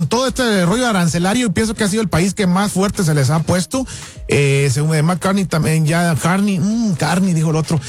con todo este rollo arancelario, pienso que ha sido el país que más fuerte se les ha puesto. Según McCartney también, ya Carney dijo el otro,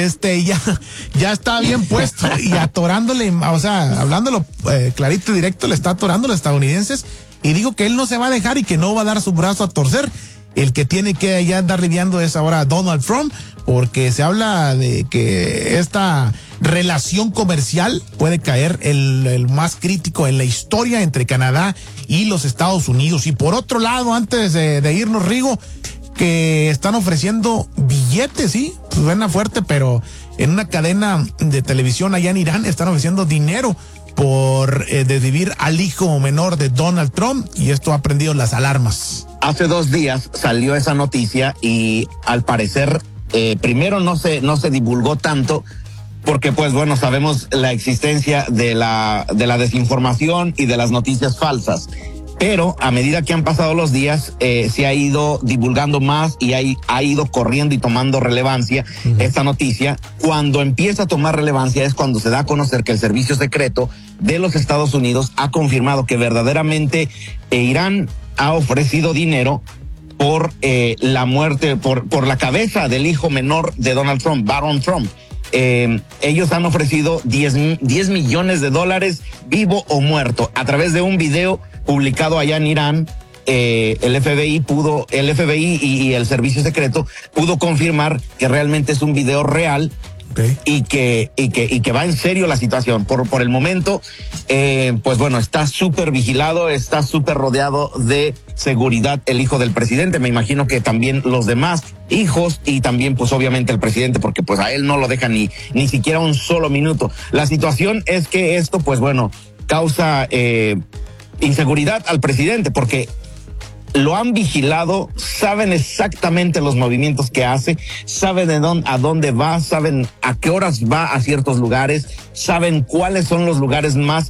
ya está bien puesto y atorándole, o sea, hablándolo clarito y directo, le está atorando a los estadounidenses y dijo que él no se va a dejar y que no va a dar su brazo a torcer. El que tiene que ya andar lidiando es ahora Donald Trump, porque se habla de que esta relación comercial puede caer el más crítico en la historia entre Canadá y los Estados Unidos. Y por otro lado, antes de irnos, Rigo, que están ofreciendo billetes, sí, suena fuerte, pero en una cadena de televisión allá en Irán están ofreciendo dinero por desvivir al hijo menor de Donald Trump, y esto ha prendido las alarmas. Hace 2 días salió esa noticia y al parecer primero no se divulgó tanto porque pues bueno, sabemos la existencia de la desinformación y de las noticias falsas. Pero a medida que han pasado los días, se ha ido divulgando más y ha ido corriendo y tomando relevancia esta noticia. Cuando empieza a tomar relevancia es cuando se da a conocer que el Servicio Secreto de los Estados Unidos ha confirmado que verdaderamente Irán ha ofrecido dinero por la muerte, por la cabeza del hijo menor de Donald Trump, Barron Trump. Ellos han ofrecido 10 millones de dólares vivo o muerto a través de un video publicado allá en Irán. El FBI y el Servicio Secreto pudo confirmar que realmente es un video real. Okay. Y que va en serio la situación. Por el momento, pues bueno, está súper vigilado, está súper rodeado de seguridad el hijo del presidente. Me imagino que también los demás hijos y también pues obviamente el presidente, porque pues a él no lo dejan ni siquiera un solo minuto. La situación es que esto pues bueno causa inseguridad al presidente porque lo han vigilado, saben exactamente los movimientos que hace, saben a dónde va, saben a qué horas va a ciertos lugares, saben cuáles son los lugares más,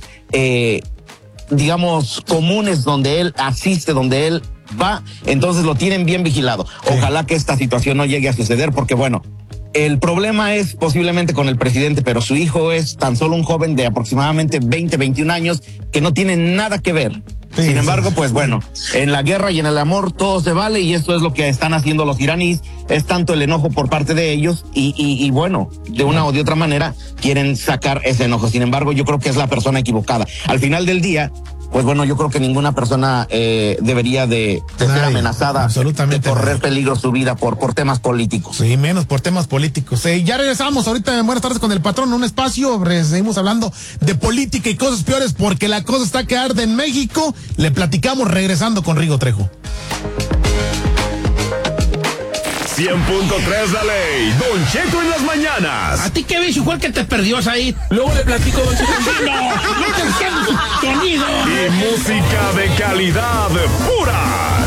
digamos, comunes donde él asiste, donde él va. Entonces lo tienen bien vigilado. Ojalá que esta situación no llegue a suceder porque, bueno, el problema es posiblemente con el presidente, pero su hijo es tan solo un joven de aproximadamente 20, 21 años que no tiene nada que ver. Sí, sin embargo, pues bueno, en la guerra y en el amor todo se vale y esto es lo que están haciendo los iraníes. Es tanto el enojo por parte de ellos y bueno, de una o de otra manera quieren sacar ese enojo. Sin embargo, yo creo que es la persona equivocada. Al final del día, pues bueno, yo creo que ninguna persona debería de ser amenazada, absolutamente de correr peligro su vida por temas políticos. Sí, menos por temas políticos. Ya regresamos ahorita en Buenas Tardes con el Patrón, en un espacio, seguimos hablando de política y cosas peores porque la cosa está que arde en México. Le platicamos regresando con Rigo Trejo. 100.3 La Ley, Don Cheto en las mañanas. ¿A ti qué bicho fue el que te perdió ahí? Luego le platico, Don Cheto. No te sonido. Y música de calidad pura.